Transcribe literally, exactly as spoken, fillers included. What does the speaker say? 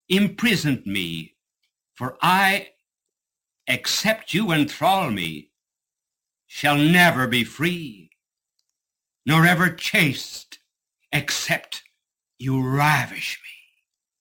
imprisoned me, for I, except you enthrall me, shall never be free, nor ever chaste, except you ravish me.